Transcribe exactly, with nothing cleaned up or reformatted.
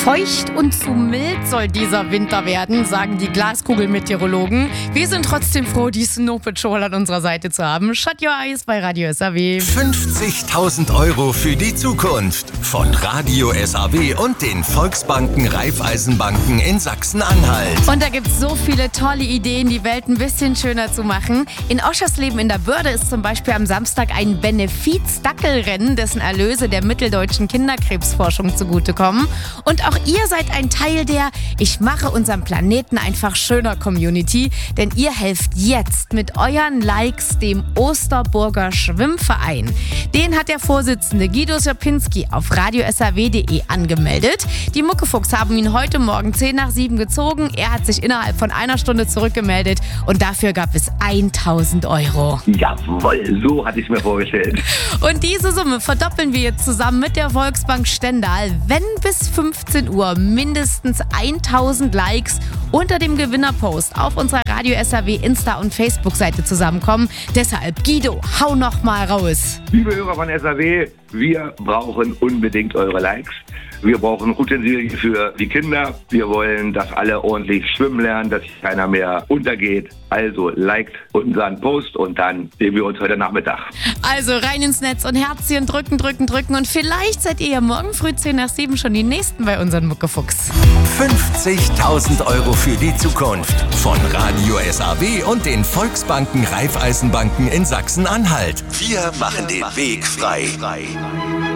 Feucht und zu mild soll dieser Winter werden, sagen die Glaskugelmeteorologen. Wir sind trotzdem froh, die Snow Patrol an unserer Seite zu haben. Shut your eyes bei Radio S A W. fünfzigtausend Euro für die Zukunft von Radio S A W und den Volksbanken Raiffeisenbanken in Sachsen-Anhalt. Und da gibt es so viele tolle Ideen, die Welt ein bisschen schöner zu machen. In Oschersleben in der Börde ist zum Beispiel am Samstag ein Benefiz-Dackelrennen, dessen Erlöse der mitteldeutschen Kinderkrebsforschung zugutekommen. Und auch ihr seid ein Teil der Ich mache unseren Planeten einfach schöner Community, denn ihr helft jetzt mit euren Likes dem Osterburger Schwimmverein. Den hat der Vorsitzende Guido Sierpinski auf radio s a w punkt de angemeldet. Die Muckefuchs haben ihn heute Morgen zehn nach sieben gezogen. Er hat sich innerhalb von einer Stunde zurückgemeldet und dafür gab es tausend Euro. Jawohl, so hatte ich es mir vorgestellt. Und diese Summe verdoppeln wir jetzt zusammen mit der Volksbank Stendal, wenn bis fünfzehn Uhr mindestens tausend Likes unter dem Gewinnerpost auf unserer Radio S A W Insta- und Facebook-Seite zusammenkommen. Deshalb, Guido, hau noch mal raus. Liebe Hörer von S A W, wir brauchen unbedingt eure Likes. Wir brauchen Utensilien für die Kinder. Wir wollen, dass alle ordentlich schwimmen lernen, dass keiner mehr untergeht. Also liked unseren Post und dann sehen wir uns heute Nachmittag. Also rein ins Netz und Herzchen drücken, drücken, drücken. Und vielleicht seid ihr ja morgen früh zehn nach sieben schon die Nächsten bei unseren Muckefuchs. fünfzigtausend Euro für die Zukunft von Radio S A W und den Volksbanken Raiffeisenbanken in Sachsen-Anhalt. Wir machen den Weg frei.